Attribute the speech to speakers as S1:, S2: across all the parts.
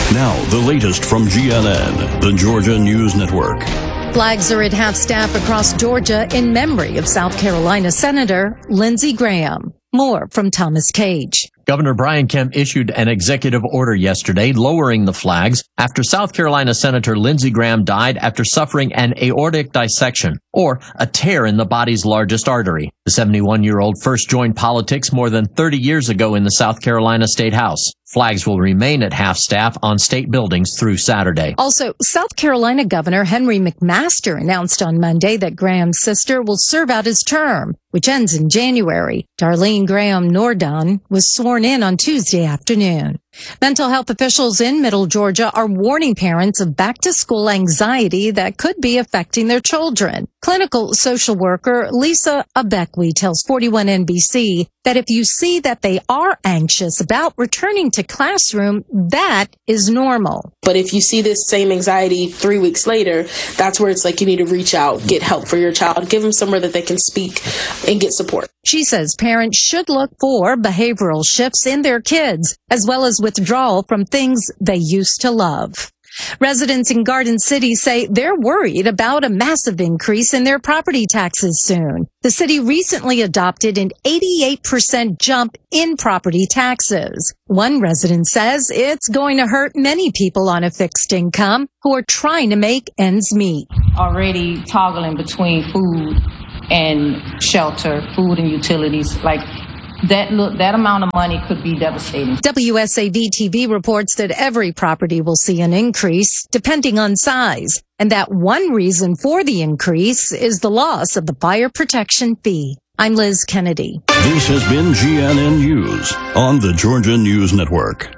S1: Now, the latest from GNN, the Georgia News Network.
S2: Flags are at half-staff across Georgia in memory of South Carolina Senator Lindsey Graham. More from Thomas Cage.
S3: Governor Brian Kemp issued an executive order yesterday lowering the flags after South Carolina Senator Lindsey Graham died after suffering an aortic dissection, or a tear in the body's largest artery. The 71-year-old first joined politics more than 30 years ago in the South Carolina State House. Flags will remain at half-staff on state buildings through Saturday.
S2: Also, South Carolina Governor Henry McMaster announced on Monday that Graham's sister will serve out his term, which ends in January. Darlene Graham Nordon was sworn in on Tuesday afternoon. Mental health officials in Middle Georgia are warning parents of back-to-school anxiety that could be affecting their children. Clinical social worker Lisa Abekwe tells 41 NBC that if you see that they are anxious about returning to classroom, that is normal.
S4: But if you see this same anxiety 3 weeks later, that's where it's like you need to reach out, get help for your child, give them somewhere that they can speak and get support.
S2: She says parents should look for behavioral shifts in their kids, as well as withdrawal from things they used to love. Residents in Garden City say they're worried about a massive increase in their property taxes soon. The city recently adopted an 88% jump in property taxes. One resident says it's going to hurt many people on a fixed income who are trying to make ends meet.
S5: Already toggling between food and shelter, food and utilities, like that amount of money could be devastating.
S2: WSAV-TV reports that every property will see an increase depending on size, and that one reason for the increase is the loss of the fire protection fee. I'm Liz Kennedy.
S1: This has been GNN News on the Georgia News Network.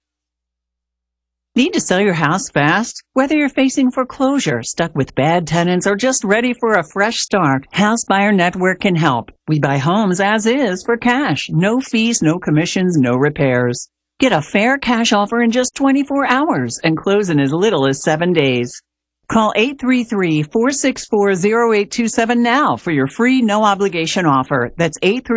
S6: Need to sell your house fast? Whether you're facing foreclosure, stuck with bad tenants, or just ready for a fresh start, House Buyer Network can help. We buy homes as is for cash. No fees, no commissions, no repairs. Get a fair cash offer in just 24 hours and close in as little as 7 days. Call 833-464-0827 now for your free no-obligation offer. That's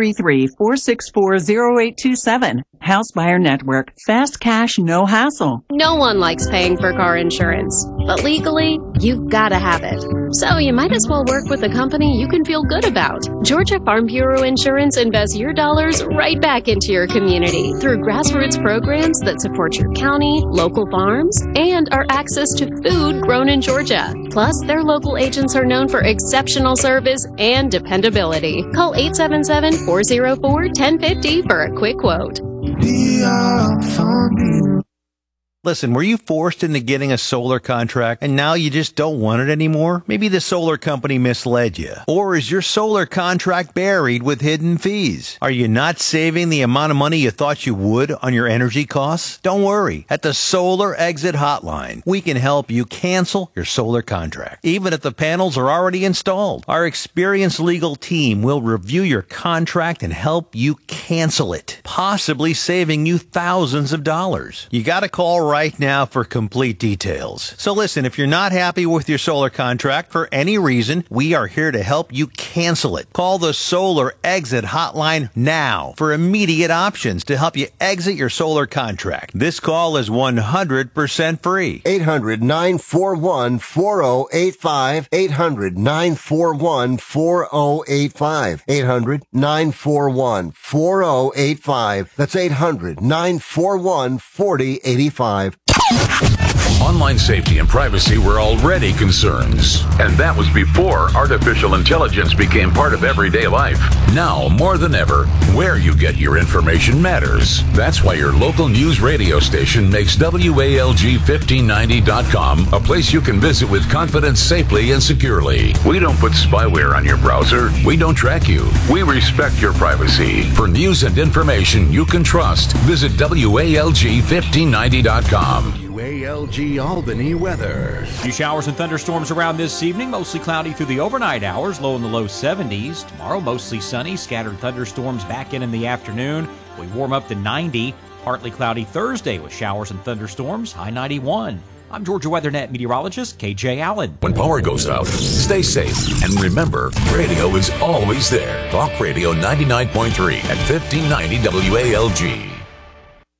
S6: 833-464-0827. House Buyer Network. Fast cash, no hassle.
S7: No one likes paying for car insurance, but legally, you've got to have it. So you might as well work with a company you can feel good about. Georgia Farm Bureau Insurance invests your dollars right back into your community through grassroots programs that support your county, local farms, and our access to food grown in Georgia. Plus, their local agents are known for exceptional service and dependability. Call 877-404-1050 for a quick quote.
S8: Listen, were you forced into getting a solar contract and now you just don't want it anymore? Maybe the solar company misled you. Or is your solar contract buried with hidden fees? Are you not saving the amount of money you thought you would on your energy costs? Don't worry. At the Solar Exit Hotline, we can help you cancel your solar contract, even if the panels are already installed. Our experienced legal team will review your contract and help you cancel it, possibly saving you thousands of dollars. You got to call right now for complete details. So listen, if you're not happy with your solar contract for any reason, we are here to help you cancel it. Call the Solar Exit Hotline now for immediate options to help you exit your solar contract. This call is 100% free.
S9: 800-941-4085. 800-941-4085. 800-941-4085. That's 800-941-4085.
S10: Online safety and privacy were already concerns, and that was before artificial intelligence became part of everyday life. Now, more than ever, where you get your information matters. That's why your local news radio station makes WALG1590.com a place you can visit with confidence safely and securely. We don't put spyware on your browser. We don't track you. We respect your privacy. For news and information you can trust, visit WALG1590.com.
S11: WALG Albany weather.
S12: Few showers and thunderstorms around this evening. Mostly cloudy through the overnight hours. Low in the low 70s. Tomorrow, mostly sunny. Scattered thunderstorms back in the afternoon. We warm up to 90. Partly cloudy Thursday with showers and thunderstorms. High 91. I'm Georgia WeatherNet meteorologist KJ Allen.
S10: When power goes out, stay safe. And remember, radio is always there. Talk Radio 99.3 at 1590 WALG.